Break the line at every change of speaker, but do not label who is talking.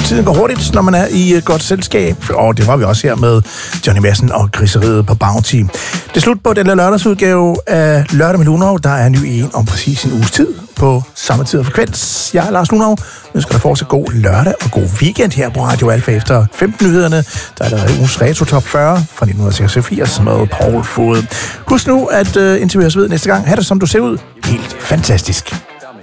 Tiden går hurtigt, når man er i et godt selskab, og det var vi også her med Johnny Madsen og griseriet på Bounty. Det er slut på den lørdagsudgave af Lørdag med Lunov. Der er ny en om præcis en uges tid på samme tid og frekvens. Jeg er Lars Lunov. Nu skal der fortsat god lørdag og god weekend her på Radio Alfa efter 15-nyhederne. Der er der ugens Retro Top 40 fra 1986 med Paul Fod. Husk nu at interviewe os ved næste gang. Ha' det som du ser ud. Helt fantastisk.